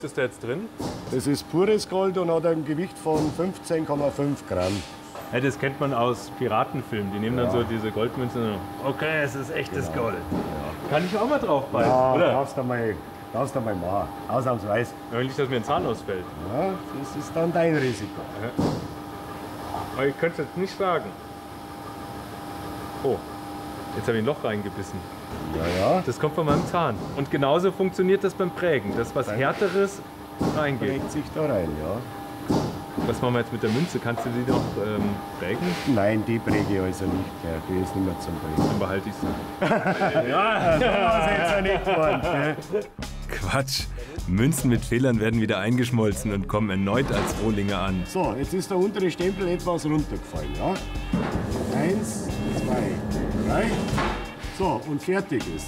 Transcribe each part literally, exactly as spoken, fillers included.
Was ist da jetzt drin? Das ist pures Gold und hat ein Gewicht von fünfzehn Komma fünf Gramm. Ja, das kennt man aus Piratenfilmen. Die nehmen Ja. dann so diese Goldmünzen und okay, es ist echtes Genau. Gold. Ja. Kann ich auch mal drauf beißen, Ja, oder? darfst du mal, darfst du mal machen. Ausnahmsweise. Ja, nicht, dass mir ein Zahn ausfällt. Ja, das ist dann dein Risiko. Aber ich könnte es jetzt nicht sagen. Oh, jetzt habe ich ein Loch reingebissen. Ja, ja. Das kommt von meinem Zahn. Und genauso funktioniert das beim Prägen. Das, was Härteres reingeht. Prägt sich da rein, ja. Was machen wir jetzt mit der Münze? Kannst du die noch ähm, prägen? Nein, die präge ich also nicht mehr. Die ist nicht mehr zum Prägen. Dann behalte ich sie. Ja, da war es jetzt ja nicht geworden. Quatsch. Münzen mit Fehlern werden wieder eingeschmolzen und kommen erneut als Rohlinge an. So, jetzt ist der untere Stempel etwas runtergefallen, ja? Eins, zwei, drei. So, und fertig ist.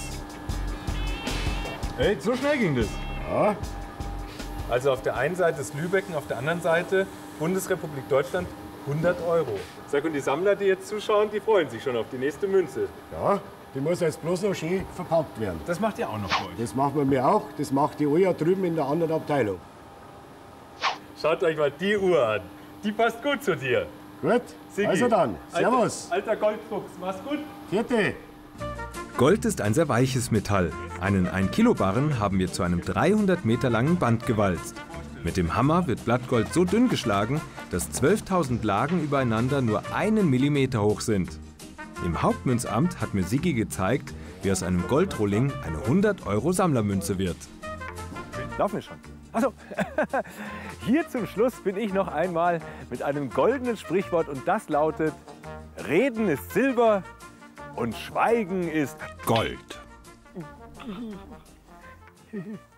Hey, so schnell ging das. Ja, Also auf der einen Seite ist Lübecken, auf der anderen Seite Bundesrepublik Deutschland hundert Euro. Sag, und die Sammler, die jetzt zuschauen, die freuen sich schon auf die nächste Münze. ja, die muss jetzt bloß noch schön verpackt werden. Das macht ihr auch noch für euch. Das machen wir mir auch. Das macht die Oja drüben in der anderen Abteilung. Schaut euch mal die Uhr an. Die passt gut zu dir. Gut, Sigi. also dann. Servus. Alter, alter Goldfuchs, mach's gut. Vierte. Gold ist ein sehr weiches Metall. Einen ein Kilo Barren haben wir zu einem dreihundert Meter langen Band gewalzt. Mit dem Hammer wird Blattgold so dünn geschlagen, dass zwölftausend Lagen übereinander nur einen Millimeter hoch sind. Im Hauptmünzamt hat mir Sigi gezeigt, wie aus einem Goldrohling eine hundert Euro Sammlermünze wird. Laufen wir schon. Also, hier zum Schluss bin ich noch einmal mit einem goldenen Sprichwort und das lautet: Reden ist Silber und Schweigen ist Gold.